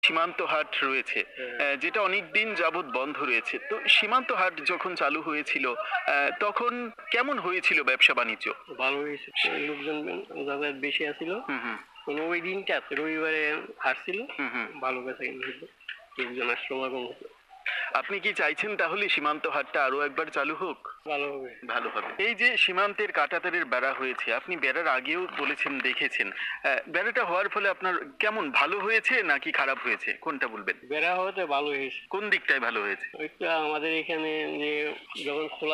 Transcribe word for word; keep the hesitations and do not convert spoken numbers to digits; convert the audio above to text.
সীমান্ত হাট রয়েছে, আহ, যেটা অনেক দিন যাবৎ বন্ধ রয়েছে। তো সীমান্ত হাট যখন চালু হয়েছিল, আহ, তখন কেমন হয়েছিল ব্যবসা বাণিজ্য? ভালো হয়েছে, লোকজন যাতায়াত বেশি আছিল। হুম হুম কোনো ওই দিনটা রবিবারে হাট ছিল, হুম হুম। ভালো বেচা কিনা হতো, লোকজনের সমাগম হতো। আপনি কি চাইছেন তাহলে সীমান্ত হাটটা আরো একবার চালু হোক? ভালো হবে। ভালো হবে। এই যে সীমান্তের কাঁটাতারের বেড়া হয়েছে, আপনি বেড়ার আগেও বলেছেন দেখেছেন, আহ, বেড়াটা হওয়ার ফলে আপনার কেমন, ভালো হয়েছে নাকি খারাপ হয়েছে, কোনটা বলবেন? বেড়া হওয়াতে ভালো হয়েছে। কোন দিকটায় ভালো হয়েছে? ওইটা আমাদের এখানে যে যখন খোলা